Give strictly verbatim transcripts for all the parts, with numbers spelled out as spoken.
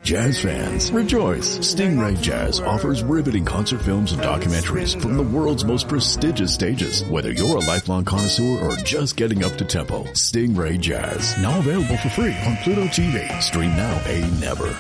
Jazz fans, rejoice! Stingray Jazz offers riveting concert films and documentaries from the world's most prestigious stages. Whether you're a lifelong connoisseur or just getting up to tempo, Stingray Jazz, now available for free on Pluto T V. Stream now, pay never.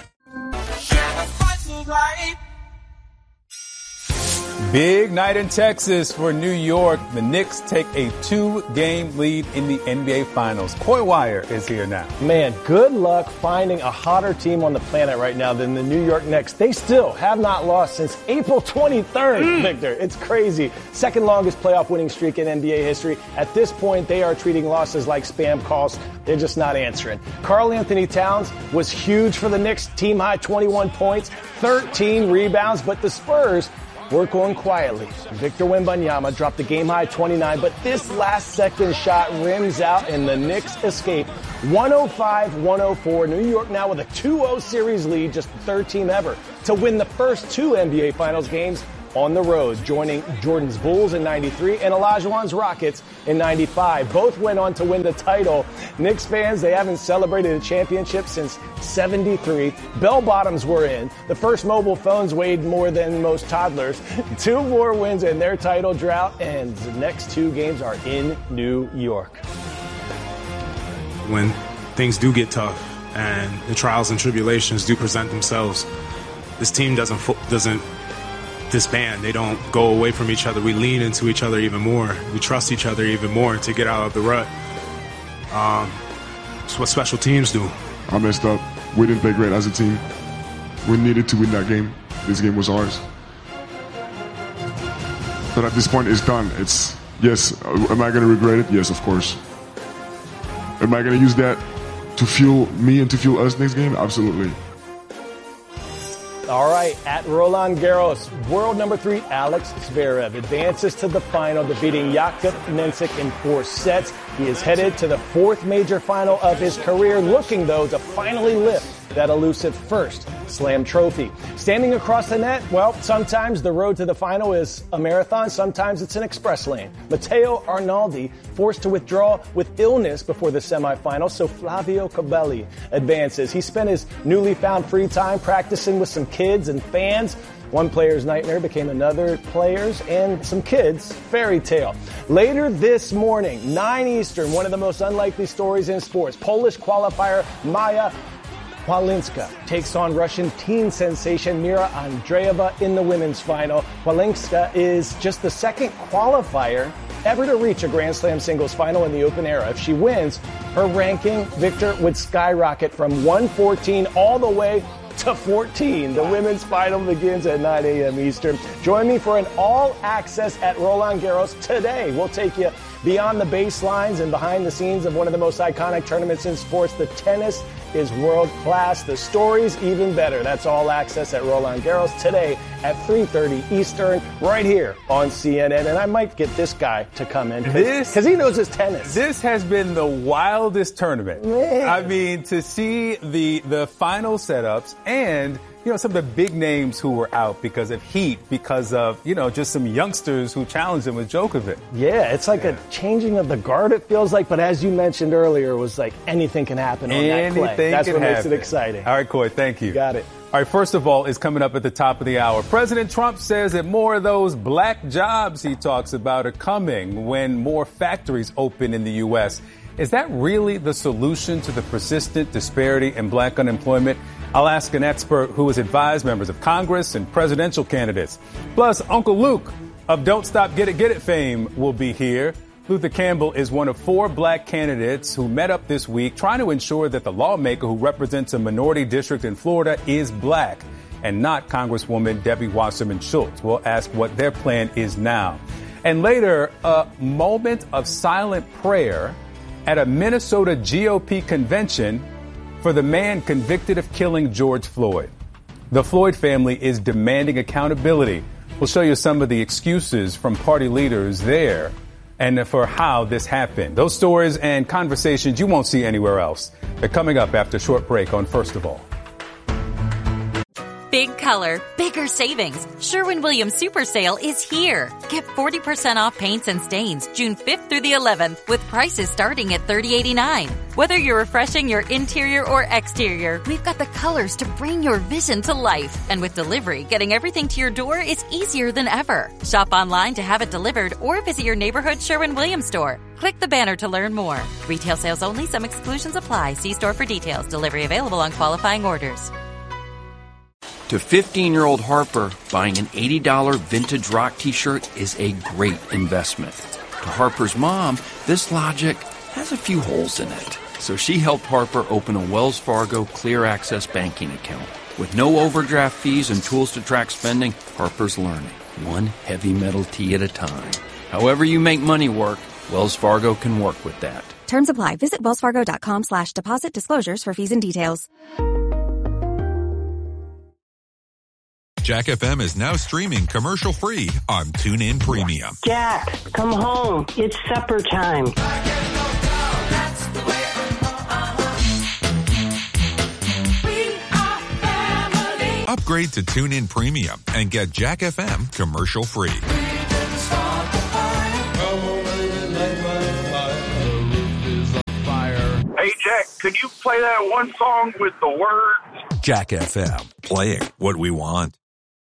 Big night in Texas for New York. The Knicks take a two-game lead in the N B A Finals. Coy Wire is here now. Man, good luck finding a hotter team on the planet right now than the New York Knicks. They still have not lost since April twenty-third, mm. Victor. It's crazy. Second longest playoff winning streak in N B A history. At this point, they are treating losses like spam calls. They're just not answering. Karl Anthony Towns was huge for the Knicks. Team high twenty-one points, thirteen rebounds, but the Spurs work going quietly. Victor Wembanyama dropped the game-high twenty-nine, but this last-second shot rims out, and the Knicks escape one oh five one oh four. New York now with a two oh series lead, just the third team ever to win the first two N B A Finals games on the road, joining Jordan's Bulls in ninety-three and Olajuwon's Rockets in ninety-five. Both went on to win the title. Knicks fans, they haven't celebrated a championship since seventy-three. Bell bottoms were in. The first mobile phones weighed more than most toddlers. Two more wins in their title drought, and the next two games are in New York. When things do get tough and the trials and tribulations do present themselves, this team doesn't doesn't disband. They don't go away from each other. We lean into each other even more. We trust each other even more to get out of the rut. Um, it's what special teams do. I messed up. We didn't play great as a team. We needed to win that game. This game was ours. But at this point, it's done. It's, yes, am I going to regret it? Yes, of course. Am I going to use that to fuel me and to fuel us next game? Absolutely. All right, at Roland Garros, world number three, Alex Zverev advances to the final, defeating Jakub Mensik in four sets. He is headed to the fourth major final of his career, looking, though, to finally lift that elusive first Slam trophy. Standing across the net, well, sometimes the road to the final is a marathon, sometimes it's an express lane. Matteo Arnaldi forced to withdraw with illness before the semifinals, so Flavio Cobolli advances. He spent his newly found free time practicing with some kids and fans. One player's nightmare became another player's and some kids' fairy tale. Later this morning, nine Eastern, one of the most unlikely stories in sports. Polish qualifier Maja Walinska takes on Russian teen sensation Mira Andreeva in the women's final. Walinska is just the second qualifier ever to reach a Grand Slam singles final in the open era. If she wins, her ranking, Victor, would skyrocket from one fourteen all the way to fourteen. The women's final begins at nine a.m. Eastern. Join me for an all-access at Roland Garros today. We'll take you beyond the baselines and behind the scenes of one of the most iconic tournaments in sports. The tennis is world-class. The story's even better. That's all access at Roland Garros today at three thirty Eastern, right here on C N N. And I might get this guy to come in because he knows his tennis. This has been the wildest tournament. Man. I mean, to see the the final setups and, you know, some of the big names who were out because of heat, because of, you know, just some youngsters who challenged him with Djokovic. Yeah, it's like yeah. a changing of the guard, it feels like. But as you mentioned earlier, it was like anything can happen on anything that clay. That's can what happen. makes it exciting. All right, Coy, thank you. Got it. All right, first of all, is coming up at the top of the hour. President Trump says that more of those black jobs he talks about are coming when more factories open in the U S. Is that really the solution to the persistent disparity in black unemployment? I'll ask an expert who has advised members of Congress and presidential candidates. Plus, Uncle Luke of Don't Stop Get It Get It fame will be here. Luther Campbell is one of four black candidates who met up this week trying to ensure that the lawmaker who represents a minority district in Florida is black and not Congresswoman Debbie Wasserman Schultz. We'll ask what their plan is now. And later, a moment of silent prayer at a Minnesota G O P convention for the man convicted of killing George Floyd. The Floyd family is demanding accountability. We'll show you some of the excuses from party leaders there and for how this happened. Those stories and conversations you won't see anywhere else. They're coming up after a short break on First of All. Big color, bigger savings. Sherwin-Williams Super Sale is here. Get forty percent off paints and stains June fifth through the eleventh with prices starting at thirty eighty-nine. Whether you're refreshing your interior or exterior, we've got the colors to bring your vision to life. And with delivery, getting everything to your door is easier than ever. Shop online to have it delivered or visit your neighborhood Sherwin-Williams store. Click the banner to learn more. Retail sales only. Some exclusions apply. See store for details. Delivery available on qualifying orders. To fifteen-year-old Harper, buying an eighty dollars vintage rock t-shirt is a great investment. To Harper's mom, this logic has a few holes in it. So she helped Harper open a Wells Fargo Clear Access banking account. With no overdraft fees and tools to track spending, Harper's learning, one heavy metal tee at a time. However you make money work, Wells Fargo can work with that. Terms apply. Visit wellsfargo.com slash deposit disclosures for fees and details. Jack F M is now streaming commercial-free on TuneIn Premium. Jack, come home. It's supper time. Upgrade to TuneIn Premium and get Jack F M commercial-free. Hey, Jack, could you play that one song with the words? Jack F M, playing what we want.